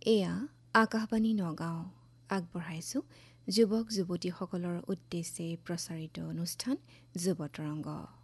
এয়া আকাশবাণী নগাঁও আগবঢ়াইছোঁ যুৱক যুৱতীসকলৰ উদ্দেশ্যে প্ৰচাৰিত অনুষ্ঠান যুৱতৰংগ।